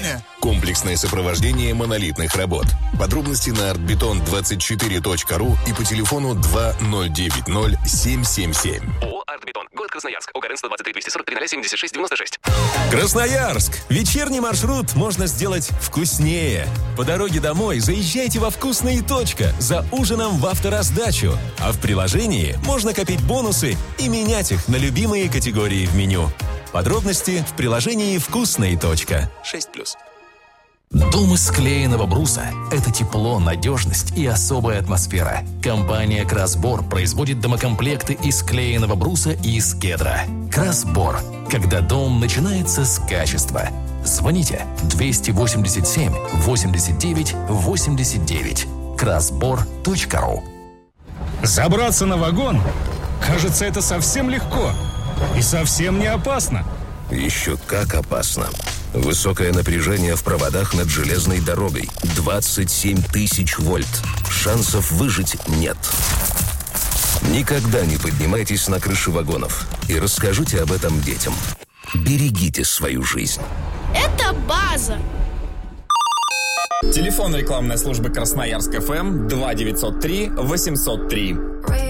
внимание! Комплексное сопровождение монолитных работ. Подробности на artbeton24.ru и по телефону 2090-777. ООО «Артбетон». Город Красноярск. ОКРН 123 243 076 96. Красноярск. Вечерний маршрут можно сделать вкуснее. По дороге домой заезжайте во «Вкусная точка» за ужином в автораздачу. А в приложении можно копить бонусы и менять их на любимые категории в меню. Подробности в приложении «Вкусная точка». 6+. Дом из склеенного бруса – это тепло, надежность и особая атмосфера. Компания «Красбор» производит домокомплекты из склеенного бруса и из кедра. «Красбор» – когда дом начинается с качества. Звоните 287 89 89. красбор.ру. Забраться на вагон? Кажется, это совсем легко и совсем не опасно. Еще как опасно. Высокое напряжение в проводах над железной дорогой. 27 тысяч вольт. Шансов выжить нет. Никогда не поднимайтесь на крыши вагонов. И расскажите об этом детям. Берегите свою жизнь. Это база. Телефон рекламной службы Красноярск ФМ 2903 803.